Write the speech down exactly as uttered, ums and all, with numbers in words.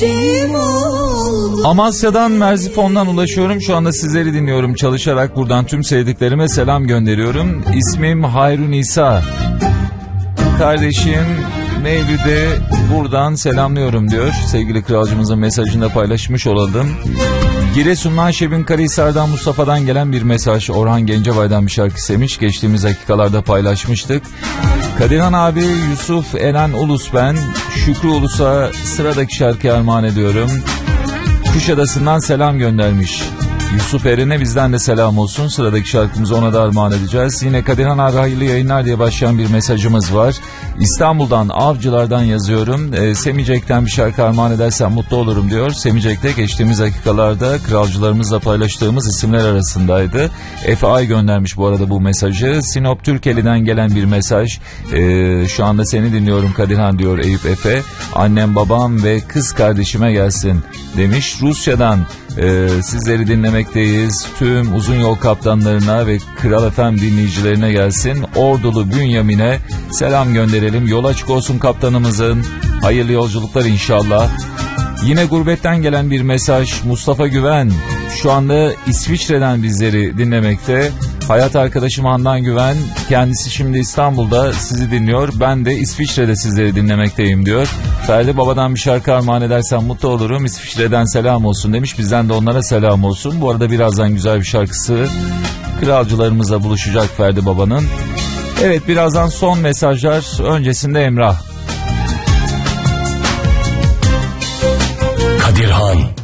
Amasya'dan, Merzifon'dan ulaşıyorum. Şu anda sizleri dinliyorum çalışarak. Buradan tüm sevdiklerime selam gönderiyorum. İsmim Hayrun İsa. Kardeşim Mevlüt'e buradan selamlıyorum diyor. Sevgili kralcımızın mesajını da paylaşmış olalım. Giresun'dan Şebin Karahisar'dan Mustafa'dan gelen bir mesaj. Orhan Gencebay'dan bir şarkı istemiş. Geçtiğimiz dakikalarda paylaşmıştık. Kadirhan abi, Yusuf Eren Ulus ben. Şükrü Ulus'a sıradaki şarkıyı armağan ediyorum. Kuşadası'ndan selam göndermiş. Yusuf Eren'e bizden de selam olsun. Sıradaki şarkımızı ona da armağan edeceğiz. Yine Kadirhan abi hayırlı yayınlar diye başlayan bir mesajımız var. İstanbul'dan, Avcılar'dan yazıyorum. E, Semicek'ten bir şarkı armağan edersen mutlu olurum diyor. Semicek'te geçtiğimiz dakikalarda kralcılarımızla paylaştığımız isimler arasındaydı. Efe Ay göndermiş bu arada bu mesajı. Sinop Türkeli'den gelen bir mesaj. E, şu anda seni dinliyorum Kadirhan diyor Eyüp Efe. Annem, babam ve kız kardeşime gelsin demiş. Rusya'dan e, sizleri dinlemekteyiz. Tüm uzun yol kaptanlarına ve Kral F M dinleyicilerine gelsin. Ordulu Bünyamin'e selam gönderelim. Yol açık olsun kaptanımızın. Hayırlı yolculuklar inşallah. Yine gurbetten gelen bir mesaj. Mustafa Güven şu anda İsviçre'den bizleri dinlemekte. Hayat arkadaşım Handan Güven, kendisi şimdi İstanbul'da sizi dinliyor. Ben de İsviçre'de sizleri dinlemekteyim diyor. Ferdi Baba'dan bir şarkı armağan edersen mutlu olurum. İsviçre'den selam olsun demiş. Bizden de onlara selam olsun. Bu arada birazdan güzel bir şarkısı kralcılarımızla buluşacak Ferdi Baba'nın. Evet, birazdan son mesajlar. Öncesinde Emrah. Kadirhan